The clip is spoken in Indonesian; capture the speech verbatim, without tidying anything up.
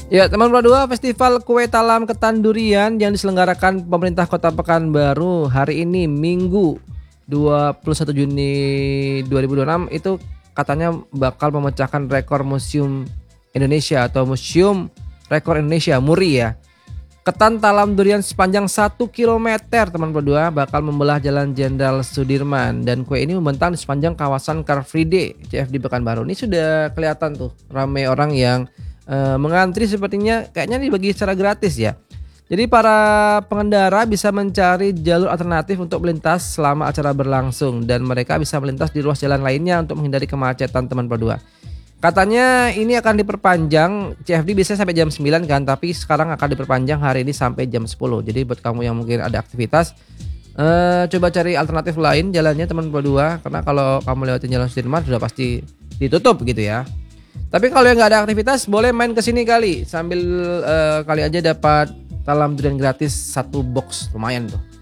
Ya, teman dua, Festival Kue Talam Ketan Durian yang diselenggarakan pemerintah Kota Pekanbaru hari ini Minggu dua puluh satu Juni dua ribu dua puluh enam itu katanya bakal memecahkan rekor Museum Indonesia atau Museum Rekor Indonesia MURI ya. Ketan talam durian sepanjang satu kilometer teman berdua bakal membelah Jalan Jenderal Sudirman dan kue ini membentang di sepanjang kawasan Car Free Day C F D Pekanbaru. Ini sudah kelihatan tuh ramai orang yang uh, mengantri, sepertinya kayaknya dibagi secara gratis ya. Jadi para pengendara bisa mencari jalur alternatif untuk melintas selama acara berlangsung dan mereka bisa melintas di ruas jalan lainnya untuk menghindari kemacetan teman berdua. Katanya ini akan diperpanjang, C F D biasanya sampai jam sembilan kan, tapi sekarang akan diperpanjang hari ini sampai jam sepuluh. Jadi buat kamu yang mungkin ada aktivitas, eh, coba cari alternatif lain jalannya teman berdua, karena kalau kamu lewatin Jalan Sudirman sudah pasti ditutup gitu ya. Tapi kalau yang nggak ada aktivitas boleh main ke sini kali, sambil eh, kali aja dapat talam durian gratis satu box, lumayan tuh.